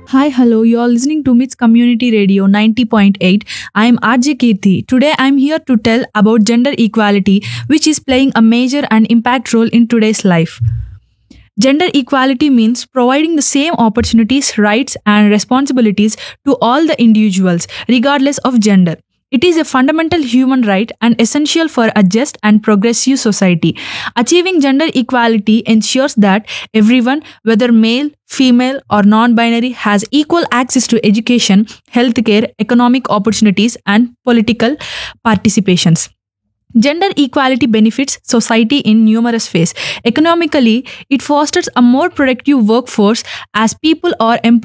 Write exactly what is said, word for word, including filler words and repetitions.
Hi, hello. You are listening to Mits Community Radio ninety point eight. I am R J Kirti. Today I am here to tell about gender equality, which is playing a major and impact role in today's life. Gender equality means providing the same opportunities, rights, and responsibilities to all the individuals, regardless of gender. It is a fundamental human right and essential for a just and progressive society. Achieving gender equality ensures that everyone, whether male, female, or non binary, has equal access to education, healthcare, economic opportunities, and political participations. Gender equality benefits society in numerous ways. Economically, it fosters a more productive workforce as people are empowered